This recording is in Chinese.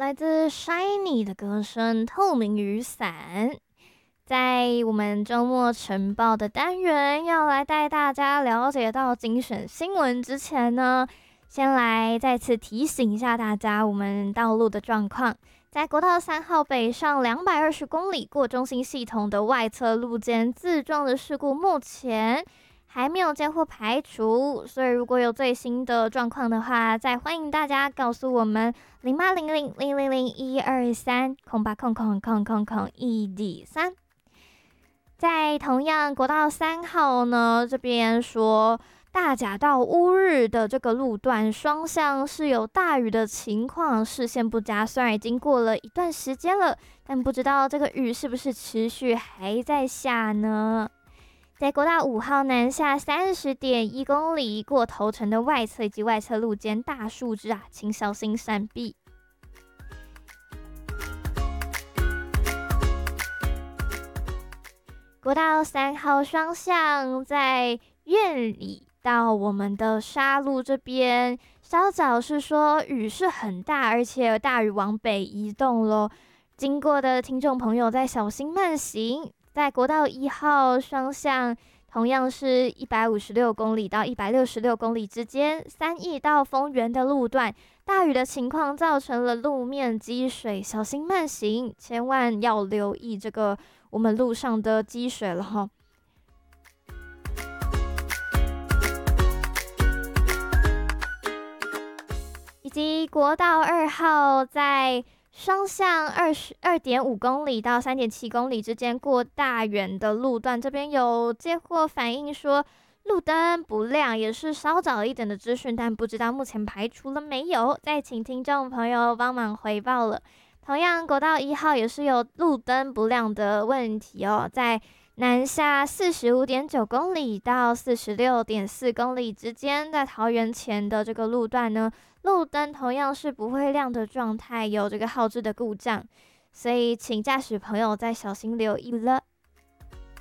来自 Shiny 的歌声《透明雨伞》。在我们周末晨报的单元，要来带大家了解到精选新闻之前呢，先来再次提醒一下大家我们道路的状况。在国道3号北上220公里过中心系统的外侧路肩自撞的事故，目前还没有接获排除，所以如果有最新的状况的话，再欢迎大家告诉我们080000012308000001D3。在同样国道3号呢，这边说大甲到乌日的这个路段双向是有大雨的情况，视线不佳。虽然已经过了一段时间了，但不知道这个雨是不是持续还在下呢？在国道5号南下30.1公里过头城的外侧以及外侧路肩大树枝啊，请小心闪避。国道3号双向在苑里到我们的沙路这边，稍早是说雨是很大，而且大雨往北移动咯，经过的听众朋友再小心慢行。在国道1号双向，同样是156公里到166公里之间，3义到丰原的路段，大雨的情况造成了路面积水，小心慢行，千万要留意这个我们路上的积水了齁。以及国道2号在双向2.5公里到3.7公里之间过大园的路段，这边有接获反映说路灯不亮，也是稍早一点的资讯，但不知道目前排除了没有，再请听众朋友帮忙回报了。同样国道1号也是有路灯不亮的问题哦，在南下45.9公里到46.4公里之间，在桃园前的这个路段呢，路灯同样是不会亮的状态，有这个耗资的故障，所以请驾驶朋友再小心留意了。